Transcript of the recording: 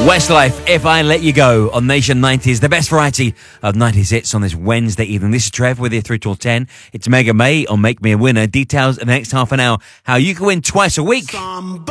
Westlife, If I Let You Go on Nation 90s, the best variety of 90s hits on this Wednesday evening. This is Trev with you through till 10. It's Mega May on Make Me a Winner. Details in the next half an hour how you can win twice a week.